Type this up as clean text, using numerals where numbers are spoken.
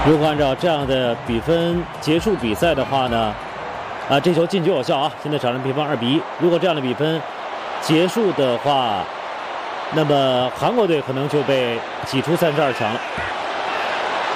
如果按照这样的比分结束比赛的话呢，这球进球有效啊！现在场上比分2-1。如果这样的比分结束的话，那么韩国队可能就被挤出32强了。